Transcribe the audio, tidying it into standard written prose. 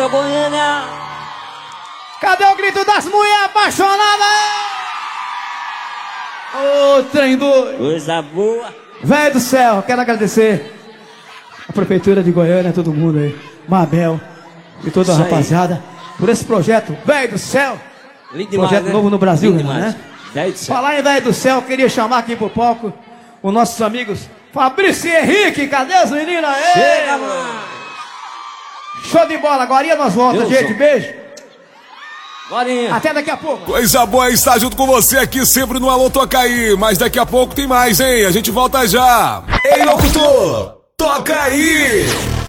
Goiânia. Cadê o grito das mulheres apaixonadas? Ô, trem doido. Coisa boa. Velho do céu, quero agradecer a Prefeitura de Goiânia, todo mundo aí, Mabel e toda a Isso aí. rapaziada, por esse projeto, velho do céu. Lindo demais, Projeto né? novo no Brasil, Lindo né? demais. Velho do céu. Falar em velho do céu, eu queria chamar aqui pro palco os nossos amigos Fabrício e Henrique. Cadê as meninas aí? Chega, mano. Show de bola, agora nós voltamos, Deus, gente. Beijo. Borinha. Até daqui a pouco. Coisa boa estar junto com você aqui sempre no Alô Toca Aí. Mas daqui a pouco tem mais, hein? A gente volta já. Ei, locutor, toca aí!